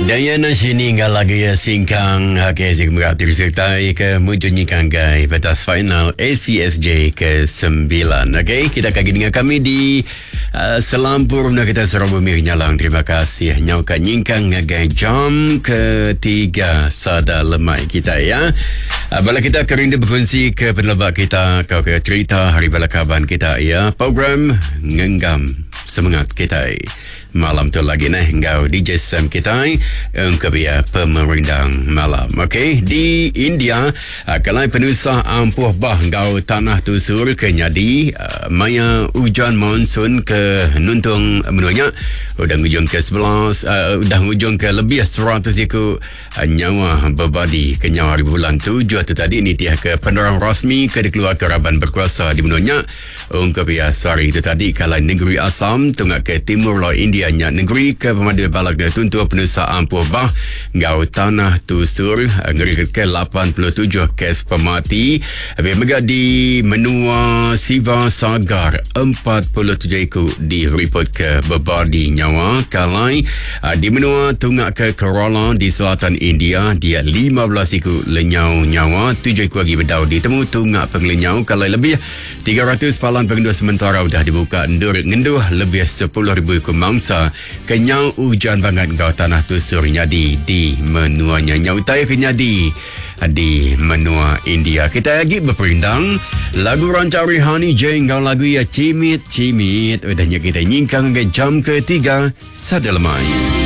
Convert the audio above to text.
Daya na siningal lagi ya singkang hakesi kumratir sertai ke munjunyikan gai batas final ACSJ ke-9. Okay, kita kagi dengan kami di Selampur na kita Sarabumi Nyalang. Terima kasih nyau ka nyingkang ngagai jam ke-3 sada lemai kita ya. Bala kita kerindu berfungsi ke penelabak kita kau ke cerita hari bala kaban kita ya. Program ngenggam semangat kita malam tu lagi ngau DJ Sam kita engkau ya pemerintang malam. Okey, di India kalai penusah ampuh bah ngau tanah tusur ke nyadi maya hujan monsun ke nuntung menuanya udah hujung ke 11 udah hujung ke lebih 100 iku nyawa berbadi ke nyawa di bulan 7 tu tadi ni dia ke penerang rasmi ke dikeluar keraban berkuasa di menuanya engkau ya sorry itu tadi kalai negeri Assam tengah ke timur laut India nya negeri ke pemadu balak dia tuntua penusah ampuh bah ngau tanah tusur ngeri ke 87 kes pemati habis mega di menua Siva Sagar 47 iku di report ke berbadi nyawa kalai di menua tungak ke Kerala di selatan India dia 15 iku lenyau nyawa 7 iku lagi berdau ditemu tungak penglenyau kalai lebih 300 palang pengendua sementara sudah dibuka ngenduh lebih 10,000 iku mangsa kenyau hujan banget kau tanah tusur nyadi di menuanya nyau utaya kenyadi di menua India. Kita lagi berperindang lagu Rancari Hani Jeng kau lagu ya cimit udahnya kita nyingkang ke jam ke-3 sada lemai.